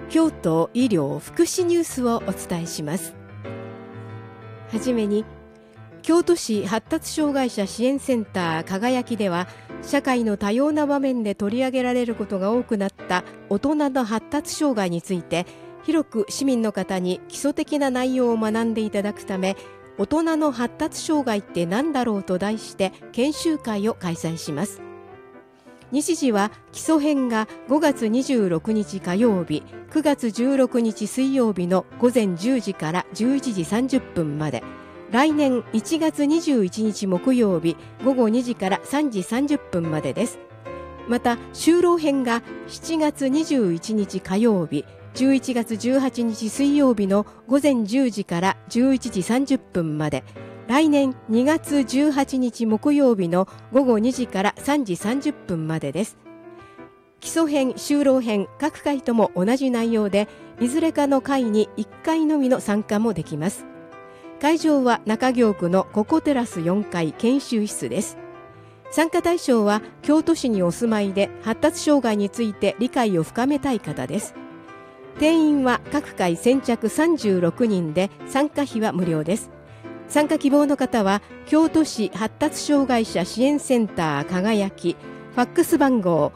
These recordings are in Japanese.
京都医療福祉ニュースをお伝えします。はじめに、京都市発達障害者支援センター輝きでは、社会の多様な場面で取り上げられることが多くなった大人の発達障害について、広く市民の方に基礎的な内容を学んでいただくため、大人の発達障害って何だろうと題して研修会を開催します。日時は基礎編が5月26日火曜日、9月16日水曜日の午前10時から11時30分まで、来年1月21日木曜日午後2時から3時30分までです。また就労編が7月21日火曜日、11月18日水曜日の午前10時から11時30分まで、来年2月18日木曜日の午後2時から3時30分までです。基礎編、就労編各回とも同じ内容で、いずれかの回に1回のみの参加もできます。会場は中京区のココテラス4階研修室です。参加対象は京都市にお住まいで発達障害について理解を深めたい方です。定員は各回先着36人で、参加費は無料です。参加希望の方は京都市発達障害者支援センター輝き、ファックス番号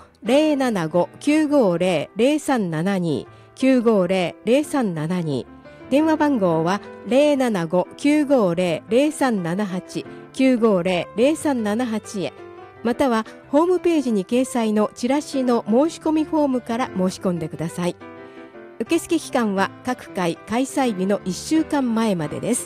075-950-0372 950-0372、電話番号は 075-950-0378 950-0378 へ、またはホームページに掲載のチラシの申し込みフォームから申し込んでください。受付期間は各回開催日の1週間前までです。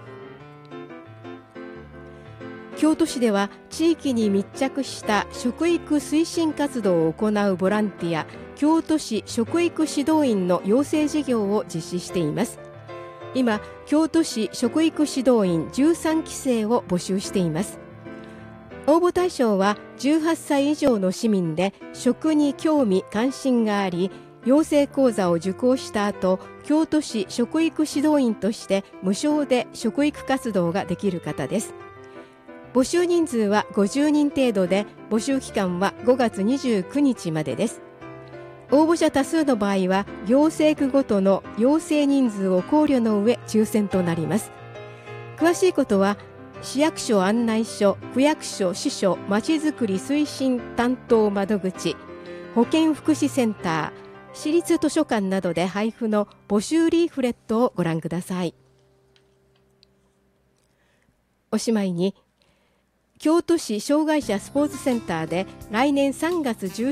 京都市では地域に密着した食育推進活動を行うボランティア、京都市食育指導員の養成事業を実施しています。今、京都市食育指導員13期生を募集しています。応募対象は18歳以上の市民で、食に興味関心があり、養成講座を受講した後、京都市食育指導員として無償で食育活動ができる方です。募集人数は50人程度で、募集期間は5月29日までです。応募者多数の場合は、行政区ごとの要請人数を考慮の上、抽選となります。詳しいことは、市役所案内所、区役所、支所、まちづくり推進担当窓口、保健福祉センター、市立図書館などで配布の募集リーフレットをご覧ください。おしまいに、京都市障害者スポーツセンターで来年3月17